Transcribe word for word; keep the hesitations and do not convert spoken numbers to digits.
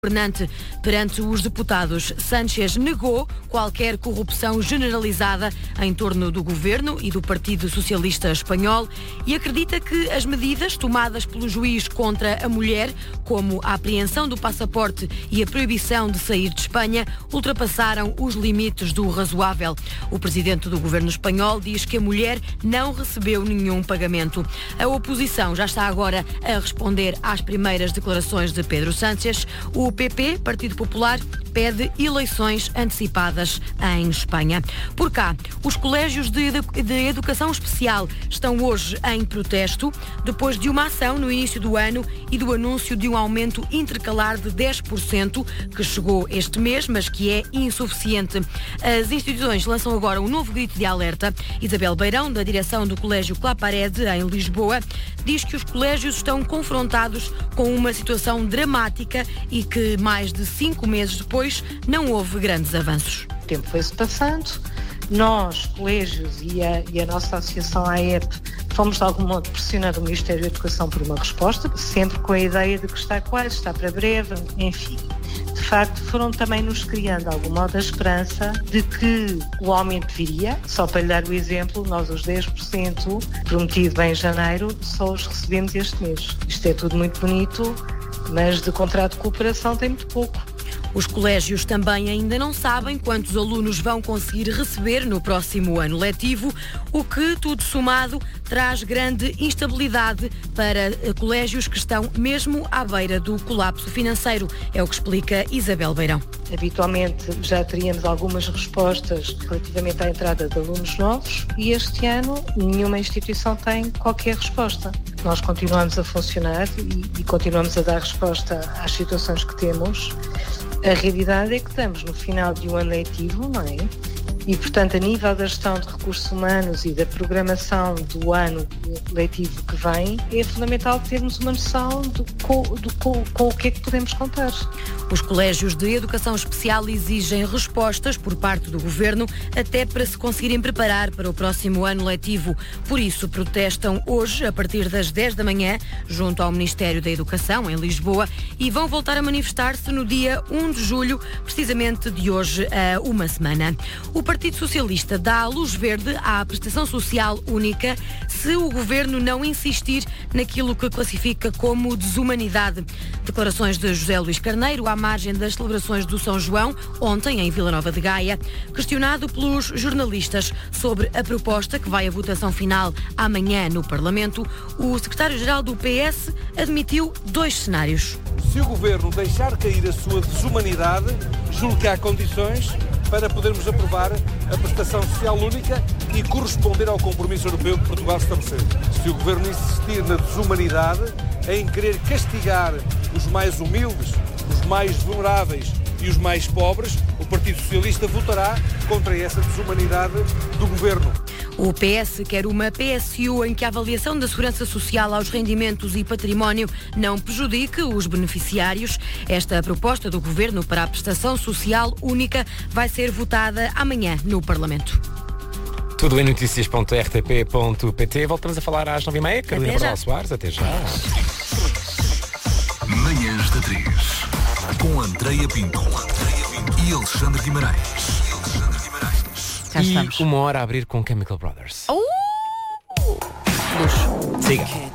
governante perante os deputados. Sánchez negou qualquer corrupção generalizada em torno do governo e do Partido Socialista Espanhol e acredita que as medidas tomadas pelo juiz contra a mulher, como a apreensão do passaporte e a proibição de sair de Espanha, ultrapassaram os limites do razoável. O presidente do governo espanhol diz que a mulher não recebeu nenhum pagamento. A oposição já está agora a responder às primeiras declarações de Pedro Sánchez. O P P, Partido Popular, pede eleições antecipadas em Espanha. Por cá, os colégios de, edu- de educação especial estão hoje em protesto, depois de uma ação no início do ano e do anúncio de um aumento intercalar de dez por cento, que chegou este mês, mas que é insuficiente. As instituições lançam agora um novo grito de alerta. Isabel Beirão, da direção do Colégio Claparede, em Lisboa, diz que os colégios estão confrontados com uma situação dramática e que mais de cinco meses depois não houve grandes avanços. O tempo foi-se passando, nós, colégios e a, e a nossa associação A E P, fomos de algum modo pressionando o Ministério da Educação por uma resposta, sempre com a ideia de que está quase, está para breve, enfim. De facto, foram também nos criando, de algum modo, a esperança de que o aumento viria. Só para lhe dar o exemplo, nós os dez por cento prometido em janeiro, só os recebemos este mês. Isto é tudo muito bonito, mas de contrato de cooperação tem muito pouco. Os colégios também ainda não sabem quantos alunos vão conseguir receber no próximo ano letivo, o que, tudo somado, traz grande instabilidade para colégios que estão mesmo à beira do colapso financeiro. É o que explica Isabel Beirão. Habitualmente já teríamos algumas respostas relativamente à entrada de alunos novos e este ano nenhuma instituição tem qualquer resposta. Nós continuamos a funcionar e, e continuamos a dar resposta às situações que temos. A realidade é que estamos no final de um ano letivo, não é? E, portanto, a nível da gestão de recursos humanos e da programação do ano letivo que vem, é fundamental termos uma noção do, com, do, com, com o que é que podemos contar. Os colégios de educação especial exigem respostas por parte do governo, até para se conseguirem preparar para o próximo ano letivo. Por isso, protestam hoje, a partir das dez da manhã, junto ao Ministério da Educação, em Lisboa, e vão voltar a manifestar-se no dia um de julho, precisamente de hoje a uma semana. O Partido Socialista dá a luz verde à prestação social única se o governo não insistir naquilo que classifica como desumanidade. Declarações de José Luís Carneiro à margem das celebrações do São João, ontem em Vila Nova de Gaia. Questionado pelos jornalistas sobre a proposta que vai à votação final amanhã no Parlamento, o secretário-geral do P S admitiu dois cenários. Se o governo deixar cair a sua desumanidade, julgo que há condições para podermos aprovar a prestação social única e corresponder ao compromisso europeu que Portugal estabeleceu. Se o governo insistir na desumanidade, em querer castigar os mais humildes, os mais vulneráveis e os mais pobres, o Partido Socialista votará contra essa desumanidade do governo. O P S quer uma P S U em que a avaliação da segurança social aos rendimentos e património não prejudique os beneficiários. Esta proposta do governo para a prestação social única vai ser votada amanhã no Parlamento. Tudo em notícias ponto r t p ponto p t. Voltamos a falar às nove e meia. Carolina Bernal Soares, até já. Manhãs da três, com Andreia Pinto e Alexandre Guimarães. E uma hora a abrir com Chemical Brothers. Uh! Siga.